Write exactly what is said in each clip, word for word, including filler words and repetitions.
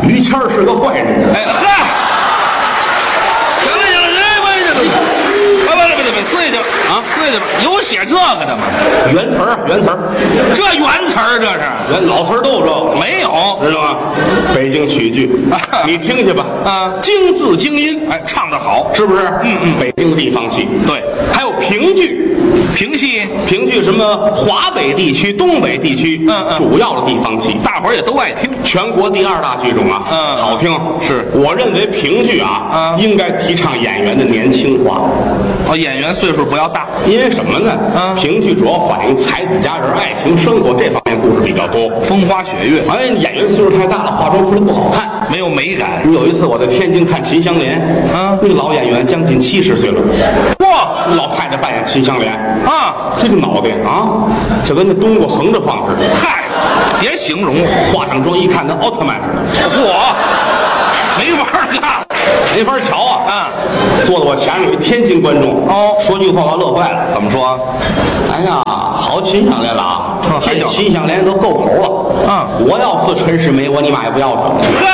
于谦儿是个坏人。 哎嗨，行了行了，哎不行不行，不不不不，碎去吧啊，碎去吧，有写这个的吗？ 原词儿原词儿， 这原词儿这是原老词儿都有这个， 没有， 知道吗？北京曲剧，你听去吧啊， 京字京音， 哎，唱得好， 是不是？ 嗯嗯， 北京的地方戏， 对， 还有评剧， 评戏， 评剧什么华北地区、东北地区， 嗯嗯， 主要的地方戏， 大伙儿也都爱听， 全国第二大剧种啊， 嗯， 好听。 是， 我认为评剧啊， 嗯， 应该提倡演员的年轻化。 哦，演员岁数不要大， 因为什么呢？ 嗯， 评剧主要反映才子佳人、爱情生活这方面故事比较多， 风花雪月。 哎，演员岁数太大了，化妆出来不好看， 没有美感。 有一次我在天津看秦香莲， 嗯， 那个老演员将近七十岁了， 哇， 老太太扮演秦香莲啊， 这个脑袋啊，就跟那冬瓜横着放似的。 嗨，别形容， 化上妆一看，跟奥特曼似的。 嚯，没法看， 没法瞧啊！ 啊， 坐在我前面有一天津观众， 哦， 说句话把我乐坏了。 怎么说？ 哎呀，好秦香莲了啊！ 嗯， 这秦香莲都够口了。 嗯， 我要是陈世美，我你妈也不要这。 呵，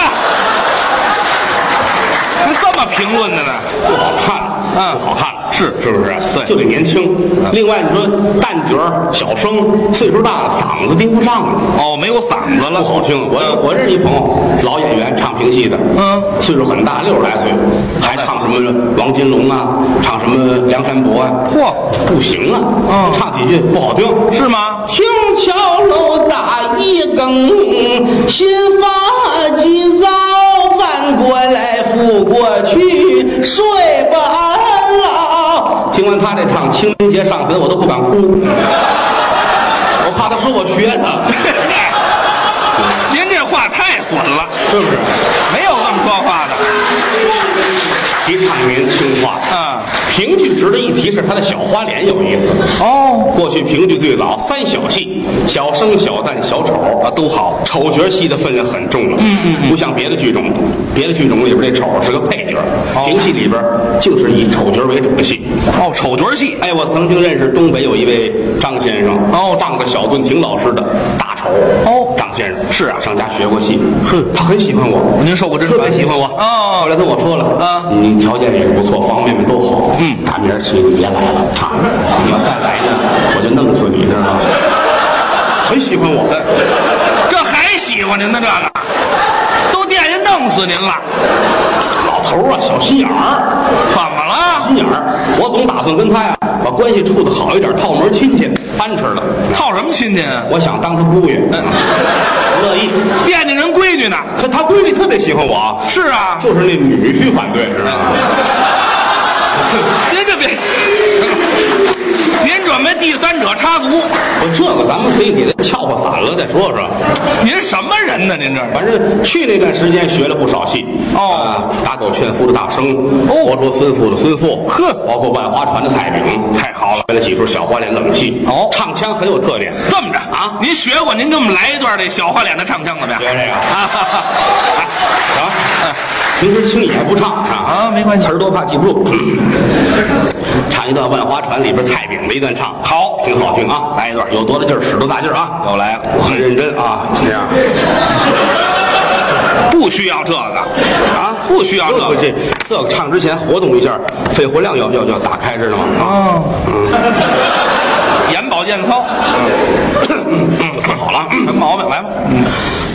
还这么评论的呢？ 不好看， 嗯， 不好看， 是是不是？ 对， 就得年轻。另外，你说旦角儿、小生，岁数大了，嗓子盯不上了。 哦，没有嗓子了， 不好听。我我认识一朋友，老演员，唱评戏的， 嗯， 岁数很大，六十来岁，还唱什么王金龙啊，唱什么梁山伯啊， 嚯， 不行啊， 嗯， 唱几句不好听， 是吗？ 听桥楼打一更，新发几早翻过来覆过去，睡不安了。听完他这唱清明节上坟，我都不敢哭，我怕他说我学他。 您这话太损了， 是不是？ 没有这么说话的。 提倡年轻化啊， 评剧值得一提是他的小花脸有意思哦。 过去评剧最早三小戏，小生、小旦、小丑啊，都好。 丑角戏的分量很重了， 嗯嗯嗯， 不像别的剧种，别的剧种里边这丑是个配角， 哦， 评戏里边就是以丑角为主的戏。 哦，丑角戏。 哎，我曾经认识东北有一位张先生， 哦， 当着小顿庭老师的大丑。 哦， 张先生是啊， 上家学过戏， 哼， 他很喜欢我， 您受过真特别喜欢我。 哦， 后来跟我说了， 啊， 你条件也是不错，方方面面都好。 嗯， 大明儿起你别来了，唱，你要再来呢，我就弄死你，知道吗？很喜欢我， 这还喜欢您呢？这个都惦记弄死您了。 老头啊，小心眼儿， 怎么了？ 心眼儿，我总打算跟他呀把关系处得好一点，套门亲戚，翻吃了。 套什么亲戚啊？ 我想当他姑爷，嗯，乐意， 惦记人闺女呢。 可他闺女特别喜欢我。 是啊， 就是那女婿反对，知道吗？ 您这别，您准备第三者插足。 我这个咱们可以给他撬和散了再说说。 您什么人呢？您这反正去那段时间学了不少戏哦， 啊，打狗劝夫的大生， 哦， 活捉孙富的孙富， 呵， 包括万花船的彩饼，太好了，为了几出小花脸冷戏， 哦， 唱腔很有特点。 这么着啊，您学过，您给我们来一段这小花脸的唱腔怎么样？ 学这个啊，啊， 嗯， 平时轻也不唱啊， 啊，没关系， 词儿多怕记不住。唱一段万花船里边菜饼的一段唱， 好， 挺好听啊，来一段，有多大劲儿使多大劲儿啊， 又来了， 我很认真啊，这样。 不需要这个啊，不需要这个， 这这个唱之前活动一下，肺活量要要要打开，知道吗？ 哦， 嗯， 眼保健操， 嗯嗯，好了， 没毛病，来吧，嗯。